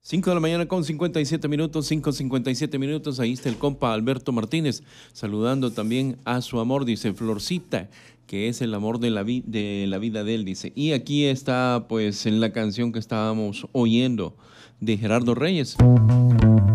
5 de la mañana con 57 minutos, 5:57 minutos. Ahí está el compa Alberto Martínez saludando también a su amor, dice Florcita, que es el amor de la vida de él, dice. Y aquí está pues en la canción que estábamos oyendo de Gerardo Reyes.